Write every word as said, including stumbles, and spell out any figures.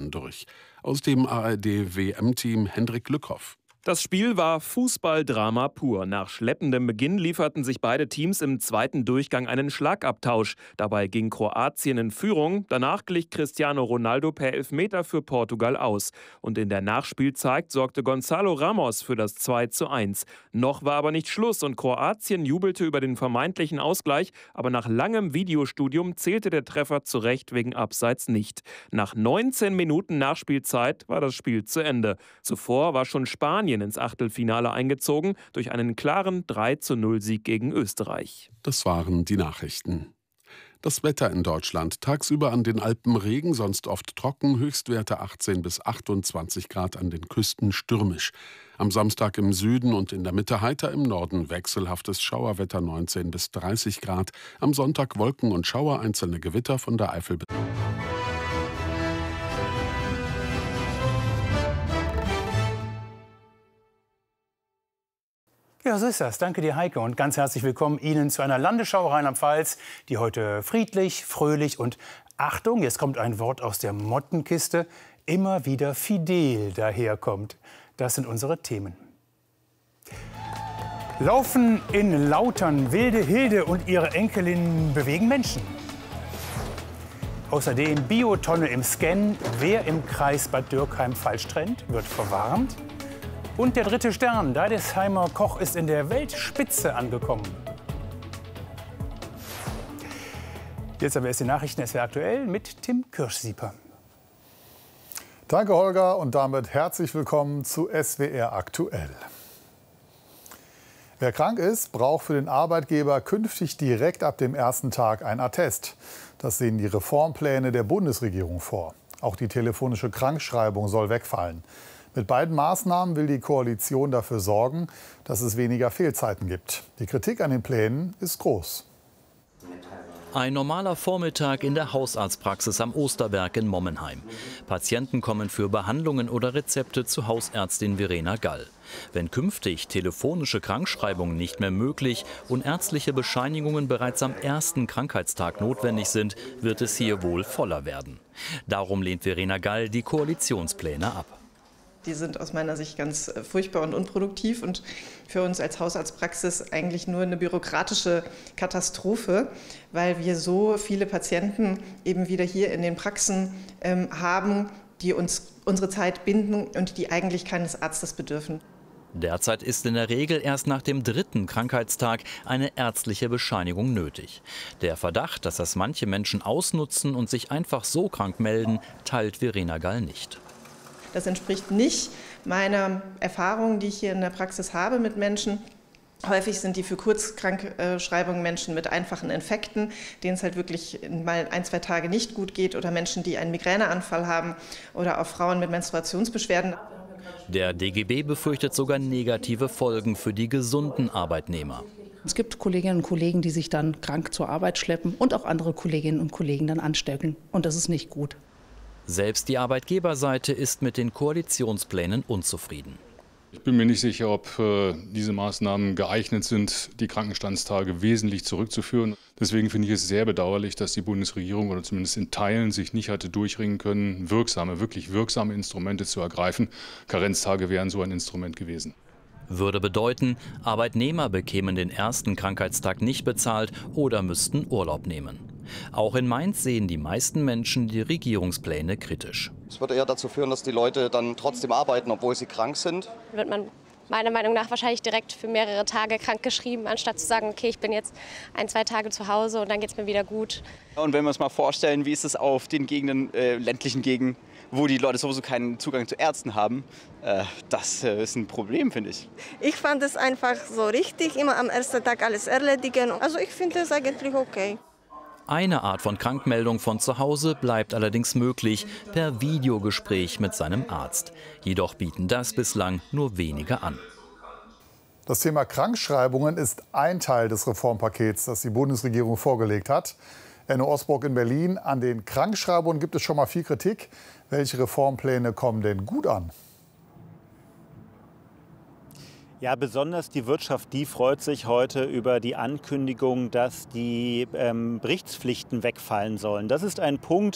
Spanien durch. Aus dem A R D-W M-Team Hendrik Lückhoff. Das Spiel war Fußballdrama pur. Nach schleppendem Beginn lieferten sich beide Teams im zweiten Durchgang einen Schlagabtausch. Dabei ging Kroatien in Führung. Danach glich Cristiano Ronaldo per Elfmeter für Portugal aus. Und in der Nachspielzeit sorgte Gonzalo Ramos für das zwei zu eins. Noch war aber nicht Schluss und Kroatien jubelte über den vermeintlichen Ausgleich. Aber nach langem Videostudium zählte der Treffer zu Recht wegen Abseits nicht. Nach neunzehn Minuten Nachspielzeit war das Spiel zu Ende. Zuvor war schon Spanien ins Achtelfinale eingezogen durch einen klaren drei zu null Sieg gegen Österreich. Das waren die Nachrichten. Das Wetter in Deutschland. Tagsüber an den Alpen Regen, sonst oft trocken, Höchstwerte achtzehn bis achtundzwanzig Grad, an den Küsten stürmisch. Am Samstag im Süden und in der Mitte heiter, im Norden wechselhaftes Schauerwetter neunzehn bis dreißig Grad. Am Sonntag Wolken und Schauer, einzelne Gewitter von der Eifel bis Ja, so ist das. Danke dir, Heike, und ganz herzlich willkommen Ihnen zu einer Landesschau Rheinland-Pfalz, die heute friedlich, fröhlich und, Achtung, jetzt kommt ein Wort aus der Mottenkiste, immer wieder fidel daherkommt. Das sind unsere Themen. Laufen in Lautern, wilde Hilde und ihre Enkelin bewegen Menschen. Außerdem Biotonne im Scan, wer im Kreis Bad Dürkheim falsch trennt, wird verwarnt. Und der dritte Stern, Deidesheimer Koch ist in der Weltspitze angekommen. Jetzt aber erst die Nachrichten S W R aktuell mit Tim Kirschsieper. Danke, Holger, und damit herzlich willkommen zu S W R aktuell. Wer krank ist, braucht für den Arbeitgeber künftig direkt ab dem ersten Tag ein Attest. Das sehen die Reformpläne der Bundesregierung vor. Auch die telefonische Krankschreibung soll wegfallen. Mit beiden Maßnahmen will die Koalition dafür sorgen, dass es weniger Fehlzeiten gibt. Die Kritik an den Plänen ist groß. Ein normaler Vormittag in der Hausarztpraxis am Osterberg in Mommenheim. Patienten kommen für Behandlungen oder Rezepte zu Hausärztin Verena Gall. Wenn künftig telefonische Krankschreibungen nicht mehr möglich und ärztliche Bescheinigungen bereits am ersten Krankheitstag notwendig sind, wird es hier wohl voller werden. Darum lehnt Verena Gall die Koalitionspläne ab. Die sind aus meiner Sicht ganz furchtbar und unproduktiv und für uns als Hausarztpraxis eigentlich nur eine bürokratische Katastrophe, weil wir so viele Patienten eben wieder hier in den Praxen ähm, haben, die uns unsere Zeit binden und die eigentlich keines Arztes bedürfen. Derzeit ist in der Regel erst nach dem dritten Krankheitstag eine ärztliche Bescheinigung nötig. Der Verdacht, dass das manche Menschen ausnutzen und sich einfach so krank melden, teilt Verena Gall nicht. Das entspricht nicht meiner Erfahrung, die ich hier in der Praxis habe mit Menschen. Häufig sind die für Kurzkrankschreibungen Menschen mit einfachen Infekten, denen es halt wirklich mal ein, zwei Tage nicht gut geht, oder Menschen, die einen Migräneanfall haben, oder auch Frauen mit Menstruationsbeschwerden. Der D G B befürchtet sogar negative Folgen für die gesunden Arbeitnehmer. Es gibt Kolleginnen und Kollegen, die sich dann krank zur Arbeit schleppen und auch andere Kolleginnen und Kollegen dann anstecken. Und das ist nicht gut. Selbst die Arbeitgeberseite ist mit den Koalitionsplänen unzufrieden. Ich bin mir nicht sicher, ob äh, diese Maßnahmen geeignet sind, die Krankenstandstage wesentlich zurückzuführen. Deswegen finde ich es sehr bedauerlich, dass die Bundesregierung oder zumindest in Teilen sich nicht hatte durchringen können, wirksame, wirklich wirksame Instrumente zu ergreifen. Karenztage wären so ein Instrument gewesen. Würde bedeuten, Arbeitnehmer bekämen den ersten Krankheitstag nicht bezahlt oder müssten Urlaub nehmen. Auch in Mainz sehen die meisten Menschen die Regierungspläne kritisch. Es würde eher dazu führen, dass die Leute dann trotzdem arbeiten, obwohl sie krank sind. Wird man meiner Meinung nach wahrscheinlich direkt für mehrere Tage krank geschrieben, anstatt zu sagen, okay, ich bin jetzt ein, zwei Tage zu Hause und dann geht es mir wieder gut. Und wenn wir uns mal vorstellen, wie ist es auf den Gegenden, äh, ländlichen Gegenden, wo die Leute sowieso keinen Zugang zu Ärzten haben, äh, das äh, ist ein Problem, finde ich. Ich fand es einfach so richtig, immer am ersten Tag alles erledigen. Also ich finde es eigentlich okay. Eine Art von Krankmeldung von zu Hause bleibt allerdings möglich, per Videogespräch mit seinem Arzt. Jedoch bieten das bislang nur wenige an. Das Thema Krankschreibungen ist ein Teil des Reformpakets, das die Bundesregierung vorgelegt hat. Enno Osbrock in Berlin. An den Krankschreibungen gibt es schon mal viel Kritik. Welche Reformpläne kommen denn gut an? Ja, besonders die Wirtschaft, die freut sich heute über die Ankündigung, dass die ähm, Berichtspflichten wegfallen sollen. Das ist ein Punkt,